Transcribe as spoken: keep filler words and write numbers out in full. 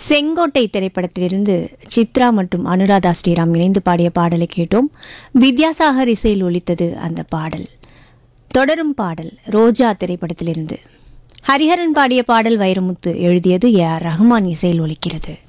செங்கோட்டை திரைப்படத்திலிருந்து சித்ரா மற்றும் அனுராதா ஸ்ரீராம் இணைந்து பாடிய பாடலை கேட்டோம். வித்யாசாகர் இசையில் ஒலித்தது அந்த பாடல். தொடரும் பாடல் ரோஜா திரைப்படத்திலிருந்து. ஹரிஹரன் பாடிய பாடல் வைரமுத்து எழுதியது. ஏ ஆர் ரஹ்மான் இசையில் ஒலிக்கிறது.